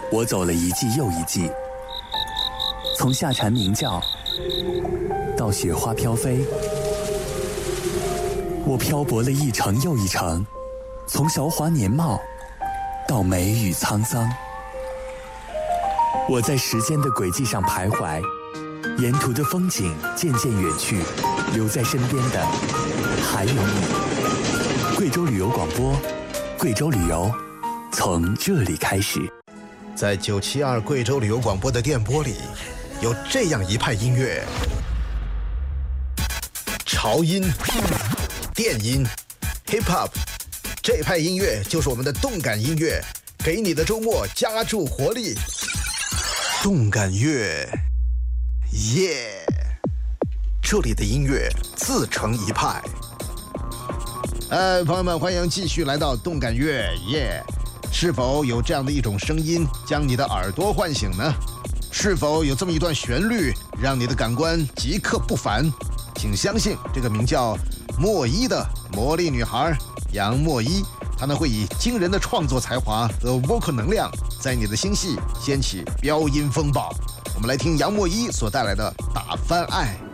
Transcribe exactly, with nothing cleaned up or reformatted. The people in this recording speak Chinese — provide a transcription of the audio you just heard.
我走了一季又一季，从夏蝉鸣叫到雪花飘飞，我漂泊了一程又一程，从韶华年貌到梅雨沧桑。我在时间的轨迹上徘徊，沿途的风景渐渐远去，留在身边的还有你。贵州旅游广播，贵州旅游从这里开始。 在九七二贵州旅游广播的电波里，有这样一派音乐：潮音、电音、hip hop， 这派音乐就是我们的动感音乐，给你的周末加注活力。动感乐，耶！这里的音乐自成一派。呃，朋友们，欢迎继续来到动感乐，耶！是否有这样的一种声音将你的耳朵唤醒呢？是否有这么一段旋律让你的感官即刻不凡？请相信这个名叫莫伊的魔力女孩杨莫伊，她呢会以惊人的创作才华和 vocal 能量，在你的心系掀起飙音风暴。我们来听杨莫伊所带来的《打翻爱》。